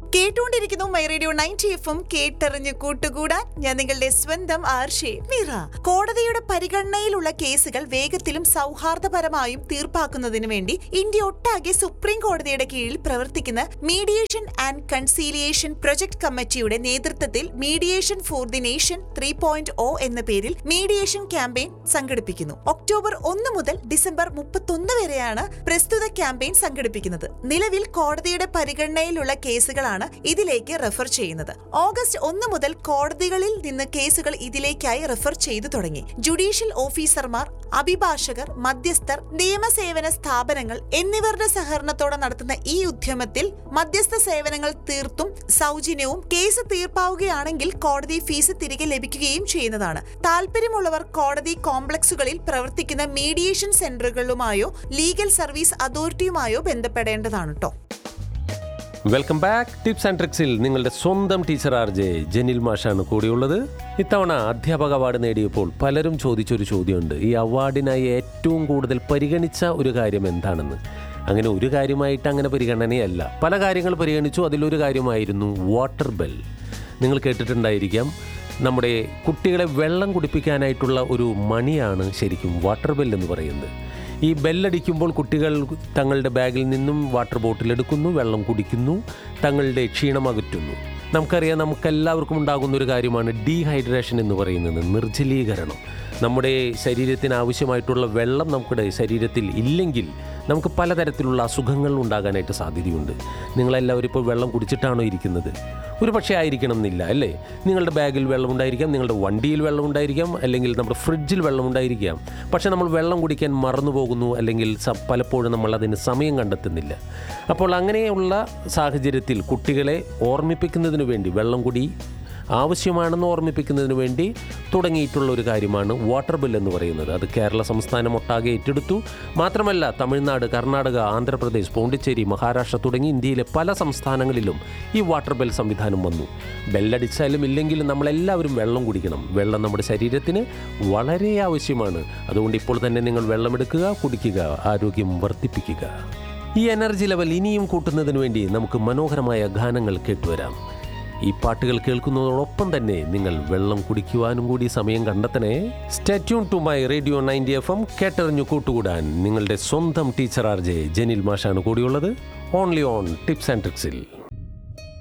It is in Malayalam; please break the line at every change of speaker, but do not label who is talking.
കേട്ടുകൊണ്ടിരിക്കുന്നു മൈ റേഡിയോ 90 FM കേട്ടറിഞ്ഞ് കൂട്ടുകൂടാൻ ഞാൻ നിങ്ങളുടെ സ്വന്തം ആർഷേ മീറ. കോടതിയുടെ പരിഗണനയിലുള്ള കേസുകൾ വേഗത്തിലും സൗഹാർദ്ദപരമായും തീർപ്പാക്കുന്നതിന് വേണ്ടി ഇന്ത്യ ഒട്ടാകെ സുപ്രീം കോടതിയുടെ കീഴിൽ പ്രവർത്തിക്കുന്ന മീഡിയേഷൻ ആൻഡ് കൺസീലിയേഷൻ പ്രൊജക്ട് കമ്മിറ്റിയുടെ നേതൃത്വത്തിൽ മീഡിയേഷൻ ഫോർ ദി നേഷൻ 3.0 എന്ന പേരിൽ മീഡിയേഷൻ ക്യാമ്പയിൻ സംഘടിപ്പിക്കുന്നു. ഒക്ടോബർ 1 മുതൽ ഡിസംബർ 31 വരെയാണ് പ്രസ്തുത ക്യാമ്പയിൻ സംഘടിപ്പിക്കുന്നത്. നിലവിൽ കോടതിയുടെ പരിഗണനയിലുള്ള കേസുകളാണ് ഇതിലേക്ക് റെഫർ ചെയ്യുന്നത്. ഓഗസ്റ്റ് 1 മുതൽ കോടതികളിൽ നിന്ന് കേസുകൾ ഇതിലേക്കായി റെഫർ ചെയ്തു തുടങ്ങി. ജുഡീഷ്യൽ ഓഫീസർമാർ, അഭിഭാഷകർ, മധ്യസ്ഥർ, നിയമസേവന സ്ഥാപനങ്ങൾ എന്നിവരുടെ സഹകരണത്തോടെ നടത്തുന്ന ഈ ഉദ്യമത്തിൽ മധ്യസ്ഥ സേവനങ്ങൾ തീർത്തും സൗജന്യവും കേസ് തീർപ്പാവുകയാണെങ്കിൽ കോടതി ഫീസ് തിരികെ ലഭിക്കുകയും ചെയ്യുന്നതാണ്. താല്പര്യമുള്ളവർ കോടതി കോംപ്ലക്സുകളിൽ പ്രവർത്തിക്കുന്ന മീഡിയേഷൻ സെന്ററുകളുമായോ ലീഗൽ സർവീസ് അതോറിറ്റിയുമായോ ബന്ധപ്പെടേണ്ടതാണ് കേട്ടോ.
Welcome back. ടിപ്സ് ആൻഡ് ട്രിക്സിൽ നിങ്ങളുടെ സ്വന്തം ടീച്ചർ RJ ജനിൽ മാഷാണ് കൂടിയുള്ളത്. ഇത്തവണ അധ്യാപക അവാർഡ് നേടിയപ്പോൾ പലരും ചോദിച്ചൊരു ചോദ്യമുണ്ട്. ഈ അവാർഡിനായി ഏറ്റവും കൂടുതൽ പരിഗണിച്ച ഒരു കാര്യം എന്താണെന്ന്. അങ്ങനെ ഒരു കാര്യമായിട്ട് അങ്ങനെ പരിഗണനയല്ല, പല കാര്യങ്ങൾ പരിഗണിച്ചു. അതിലൊരു കാര്യമായിരുന്നു വാട്ടർ ബെൽ. നിങ്ങൾ കേട്ടിട്ടുണ്ടായിരിക്കാം, നമ്മുടെ കുട്ടികളെ വെള്ളം കുടിപ്പിക്കാനായിട്ടുള്ള ഒരു മണിയാണ് ശരിക്കും വാട്ടർ ബെൽ എന്ന് പറയുന്നത്. ഈ ബെല്ലടിക്കുമ്പോൾ കുട്ടികൾ തങ്ങളുടെ ബാഗിൽ നിന്നും വാട്ടർ ബോട്ടിൽ എടുക്കുന്നു, വെള്ളം കുടിക്കുന്നു, തങ്ങളുടെ ക്ഷീണം അകറ്റുന്നു. നമുക്കറിയാം, നമുക്കെല്ലാവർക്കും ഉണ്ടാകുന്ന ഒരു കാര്യമാണ് ഡീഹൈഡ്രേഷൻ എന്ന് പറയുന്നത്, നിർജ്ജലീകരണം. നമ്മുടെ ശരീരത്തിന് ആവശ്യമായിട്ടുള്ള വെള്ളം നമ്മുടെ ശരീരത്തിൽ ഇല്ലെങ്കിൽ നമുക്ക് പലതരത്തിലുള്ള അസുഖങ്ങൾ ഉണ്ടാകാനായിട്ട് സാധ്യതയുണ്ട്. നിങ്ങളെല്ലാവരും ഇപ്പോൾ വെള്ളം കുടിച്ചിട്ടാണോ ഇരിക്കുന്നത്? ഒരു പക്ഷേ ആയിരിക്കണം എന്നില്ല, അല്ലേ? നിങ്ങളുടെ ബാഗിൽ വെള്ളം ഉണ്ടായിരിക്കാം, നിങ്ങളുടെ വണ്ടിയിൽ വെള്ളം ഉണ്ടായിരിക്കാം, അല്ലെങ്കിൽ നമ്മുടെ ഫ്രിഡ്ജിൽ വെള്ളം ഉണ്ടായിരിക്കാം. പക്ഷേ നമ്മൾ വെള്ളം കുടിക്കാൻ മറന്നു പോകുന്നു, അല്ലെങ്കിൽ പലപ്പോഴും നമ്മൾ അതിന് സമയം കണ്ടെത്തുന്നില്ല. അപ്പോൾ അങ്ങനെയുള്ള സാഹചര്യത്തിൽ കുട്ടികളെ ഓർമ്മിപ്പിക്കുന്നതിന് വേണ്ടി, വെള്ളം കുടി ആവശ്യമാണെന്ന് ഓർമ്മിപ്പിക്കുന്നതിന് വേണ്ടി തുടങ്ങിയിട്ടുള്ള ഒരു കാര്യമാണ് വാട്ടർ ബെൽ എന്ന് പറയുന്നത്. അത് കേരള സംസ്ഥാനം ഒട്ടാകെ ഏറ്റെടുത്തു. മാത്രമല്ല, തമിഴ്നാട്, കർണാടക, ആന്ധ്രാപ്രദേശ്, പോണ്ടിച്ചേരി, മഹാരാഷ്ട്ര തുടങ്ങി ഇന്ത്യയിലെ പല സംസ്ഥാനങ്ങളിലും ഈ വാട്ടർ ബെൽ സംവിധാനം വന്നു. ബെല്ലടിച്ചാലും ഇല്ലെങ്കിലും നമ്മളെല്ലാവരും വെള്ളം കുടിക്കണം. വെള്ളം നമ്മുടെ ശരീരത്തിന് വളരെ ആവശ്യമാണ്. അതുകൊണ്ട് ഇപ്പോൾ തന്നെ നിങ്ങൾ വെള്ളമെടുക്കുക, കുടിക്കുക, ആരോഗ്യം വർദ്ധിപ്പിക്കുക. ഈ എനർജി ലെവൽ ഇനിയും കൂട്ടുന്നതിന് വേണ്ടി നമുക്ക് മനോഹരമായ ഗാനങ്ങൾ കേട്ടുവരാം. ഈ പാട്ടുകൾ കേൾക്കുന്നതോടൊപ്പം തന്നെ നിങ്ങൾ വെള്ളം കുടിക്കുവാനും കൂടി സമയം കണ്ടെത്തണേ. Stay tune to my radio 90 FM കേട്ടറിഞ്ഞു കൂട്ടുകൂടാൻ നിങ്ങളുടെ സ്വന്തം ടീച്ചർ RJ ജനിൽ മാഷാണ് കൂടിയുള്ളത്. Only on tips and ട്രിക്സിൽ.